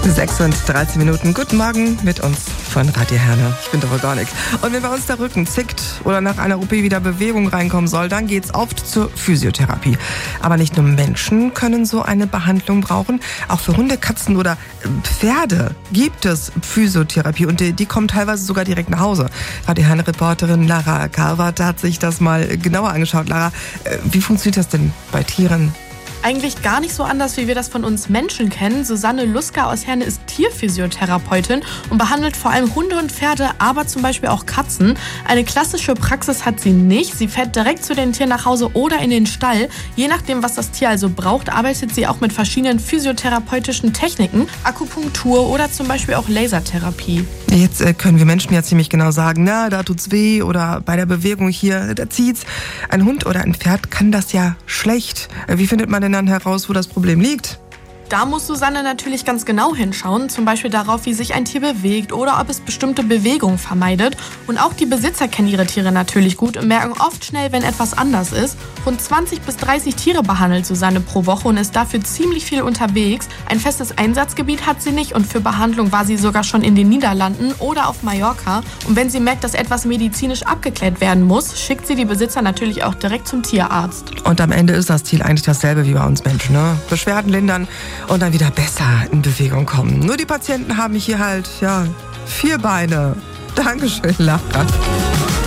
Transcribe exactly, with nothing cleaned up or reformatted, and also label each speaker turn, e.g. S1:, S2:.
S1: sechs und dreizehn Minuten. Guten Morgen mit uns von Radio Herne. Ich bin Doro Gornik. Und wenn bei uns der Rücken zickt oder nach einer O P wieder Bewegung reinkommen soll, dann geht's oft zur Physiotherapie. Aber nicht nur Menschen können so eine Behandlung brauchen. Auch für Hunde, Katzen oder Pferde gibt es Physiotherapie. Und die, die kommen teilweise sogar direkt nach Hause. Radio Herne-Reporterin Lara Karwart hat sich das mal genauer angeschaut. Lara, wie funktioniert das denn bei Tieren?
S2: Eigentlich gar nicht so anders, wie wir das von uns Menschen kennen. Susanne Luska aus Herne ist Tierphysiotherapeutin und behandelt vor allem Hunde und Pferde, aber zum Beispiel auch Katzen. Eine klassische Praxis hat sie nicht. Sie fährt direkt zu den Tieren nach Hause oder in den Stall. Je nachdem, was das Tier also braucht, arbeitet sie auch mit verschiedenen physiotherapeutischen Techniken, Akupunktur oder zum Beispiel auch Lasertherapie.
S1: Jetzt äh, können wir Menschen ja ziemlich genau sagen, na, da tut's weh oder bei der Bewegung hier, da zieht's. Ein Hund oder ein Pferd kann das ja schlecht. Äh, wie findet man denn dann heraus, wo das Problem liegt?
S2: Da muss Susanne natürlich ganz genau hinschauen, zum Beispiel darauf, wie sich ein Tier bewegt oder ob es bestimmte Bewegungen vermeidet. Und auch die Besitzer kennen ihre Tiere natürlich gut und merken oft schnell, wenn etwas anders ist. Rund zwanzig bis dreißig Tiere behandelt Susanne pro Woche und ist dafür ziemlich viel unterwegs. Ein festes Einsatzgebiet hat sie nicht und für Behandlung war sie sogar schon in den Niederlanden oder auf Mallorca. Und wenn sie merkt, dass etwas medizinisch abgeklärt werden muss, schickt sie die Besitzer natürlich auch direkt zum Tierarzt.
S1: Und am Ende ist das Ziel eigentlich dasselbe wie bei uns Menschen, ne? Beschwerden lindern und dann wieder besser in Bewegung kommen. Nur die Patienten haben hier halt, ja, vier Beine. Dankeschön, Lara.